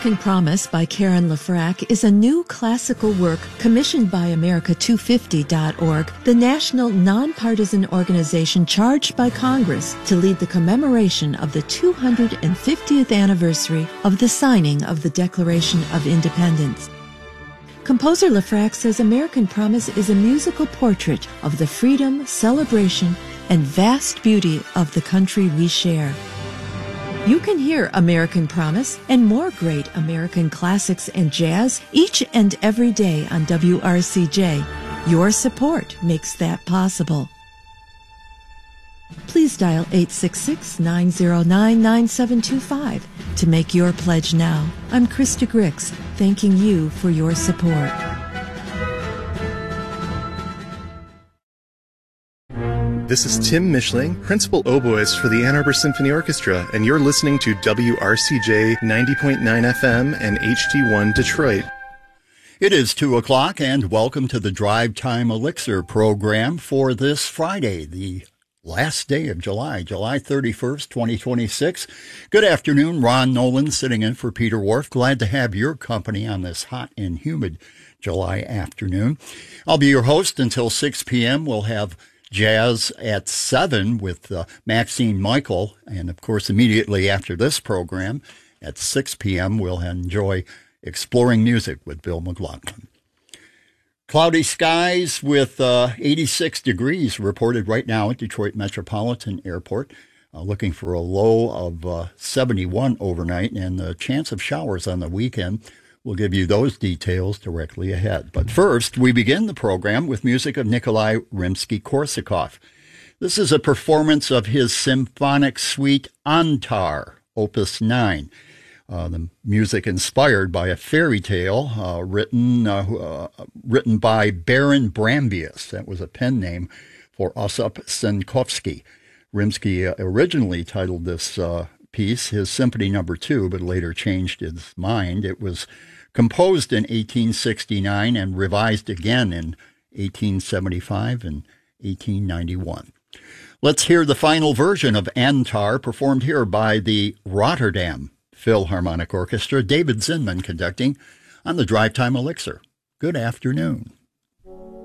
American Promise by Karen Lafrac is a new classical work commissioned by America250.org, the national nonpartisan organization charged by Congress to lead the commemoration of the 250th anniversary of the signing of the Declaration of Independence. Composer Lafrac says American Promise is a musical portrait of the freedom, celebration, and vast beauty of the country we share. You can hear American Promise and more great American classics and jazz each and every day on WRCJ. Your support makes that possible. Please dial 866-909-9725 to make your pledge now. I'm Krista Grix, thanking you for your support. This is Tim Mischling, Principal Oboist for the Ann Arbor Symphony Orchestra, and you're listening to WRCJ 90.9 FM and HD1 Detroit. It is 2 o'clock, and welcome to the Drive Time Elixir program for this Friday, the last day of July 31st, 2026. Good afternoon. Ron Nolan sitting in for Peter Wharf. Glad to have your company on this hot and humid July afternoon. I'll be your host until 6 p.m. We'll have Jazz at 7 with Maxine Michael. And, of course, immediately after this program at 6 p.m., we'll enjoy Exploring Music with Bill McLaughlin. Cloudy skies with 86 degrees reported right now at Detroit Metropolitan Airport. Looking for a low of 71 overnight and the chance of showers on the weekend. We'll give you those details directly ahead. But first, we begin the program with music of Nikolai Rimsky-Korsakov. This is a performance of his symphonic suite Antar, Opus 9. The music inspired by a fairy tale written by Baron Brambius. That was a pen name for Osip Senkovsky. Rimsky originally titled this piece his Symphony No. 2, but later changed his mind. It was composed in 1869 and revised again in 1875 and 1891. Let's hear the final version of Antar performed here by the Rotterdam Philharmonic Orchestra. David Zinman conducting on the Drive Time Elixir. Good afternoon.